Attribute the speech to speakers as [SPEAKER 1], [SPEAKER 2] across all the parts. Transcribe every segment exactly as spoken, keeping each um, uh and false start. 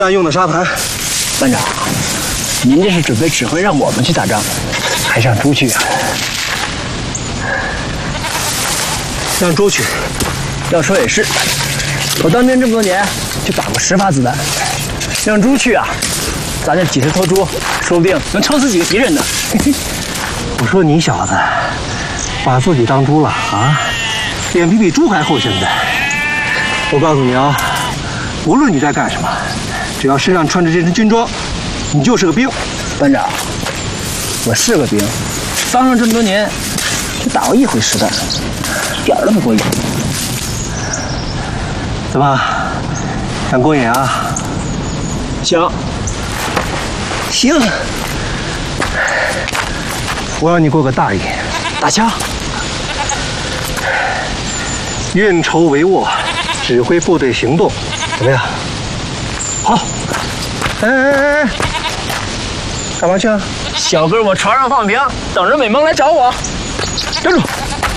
[SPEAKER 1] 战用的沙盘。
[SPEAKER 2] 班长，您这是准备指挥让我们去打仗，还是让猪去啊？
[SPEAKER 1] 让猪去。
[SPEAKER 2] 要说也是，我当兵这么多年，就打过十发子弹。让猪去啊，咱这几十头猪，说不定能抽死几个敌人呢。
[SPEAKER 1] 我说你小子，把自己当猪了啊？脸皮比猪还厚，现在。我告诉你啊，无论你在干什么，只要身上穿着这身军装，你就是个兵。
[SPEAKER 2] 班长，我是个兵，当上这么多年，就打过一回实弹，一点都不过瘾。
[SPEAKER 1] 怎么，想过瘾啊？
[SPEAKER 2] 行，
[SPEAKER 1] 行，我让你过个大瘾。
[SPEAKER 2] 打枪。
[SPEAKER 1] 运筹帷幄，指挥部队行动，怎么样？好。哎哎哎哎，干嘛去啊？
[SPEAKER 2] 小哥，我床上放平，等着美梦来找我。
[SPEAKER 1] 站住！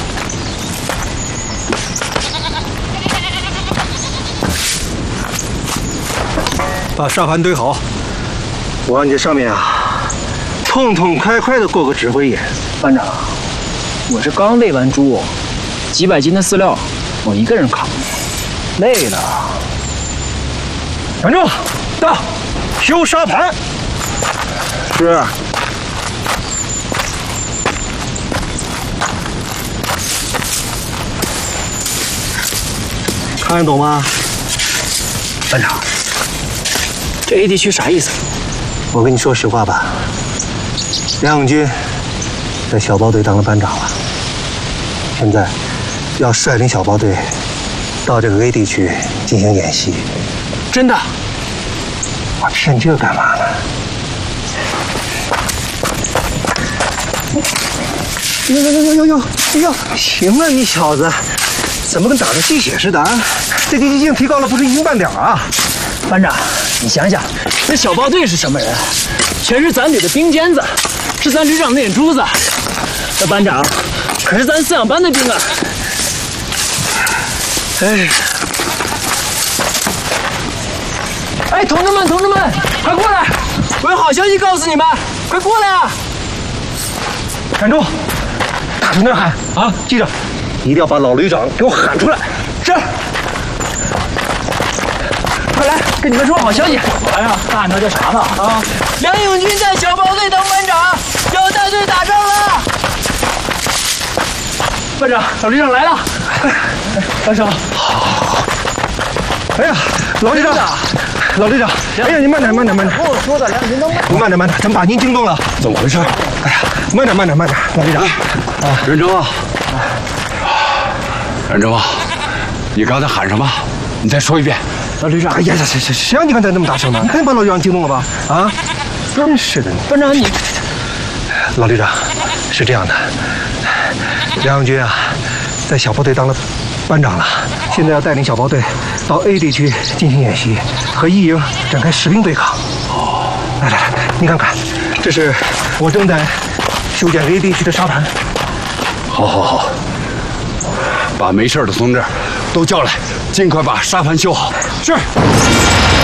[SPEAKER 1] 把沙盘堆好，我让你这上面啊，痛痛快快的过个指挥瘾。
[SPEAKER 2] 班长，我这刚喂完猪，几百斤的饲料，我一个人扛，累了。
[SPEAKER 1] 站住！到，修沙盘。是。看得懂吗？
[SPEAKER 2] 班长，这 A 地区啥意思？
[SPEAKER 1] 我跟你说实话吧，梁永军在小包队当了班长了，现在要率领小包队到这个 A 地区进行演习。
[SPEAKER 2] 真的？
[SPEAKER 1] 我骗这干嘛呢？呦呦呦呦呦呦呦！行啊，你小子，怎么跟打的鸡血似的啊？这个一劲提高了不是一丁半点啊！
[SPEAKER 2] 班长，你想想，这小包队是什么人？全是咱旅的兵尖子，是咱旅长的眼珠子。这班长可是咱饲养班的兵啊！
[SPEAKER 1] 哎，
[SPEAKER 2] 哎，同志们，同志们，快过来！我有好消息告诉你们，快过来啊！
[SPEAKER 1] 站住！大声点喊啊！记着，一定要把老旅长给我喊出来。是。
[SPEAKER 2] 快来，跟你们说好消息！哎呀，大着叫啥呢？啊！梁永军在小包队当班长，要带队打仗了。班长，老旅长来了。班长，
[SPEAKER 1] 好。哎呀，老旅长，老旅长，哎呀，你慢点，慢点，慢点。
[SPEAKER 2] 我说的，梁永军当班长。
[SPEAKER 1] 你慢点，慢点，咱们把您惊动了。
[SPEAKER 3] 怎么回事？
[SPEAKER 1] 哎呀，慢点，慢点，慢点，老旅长。
[SPEAKER 3] 啊，任正啊，任正啊，你刚才喊什么？你再说一遍。
[SPEAKER 2] 老旅长，
[SPEAKER 1] 哎呀，谁谁谁让你刚才那么大声呢？你看你把老旅长惊动了吧？啊，真是的。
[SPEAKER 2] 班长你，
[SPEAKER 1] 老旅长，是这样的，梁永军啊，在小包队当了班长了，现在要带领小包队到 A 地区进行演习，和一营展开实兵对抗。哦，来来来，你看看，这是我正在修建 A 地区的沙盘。
[SPEAKER 3] 好，好，好，把没事的同志都叫来，尽快把沙盘修好。
[SPEAKER 1] 是。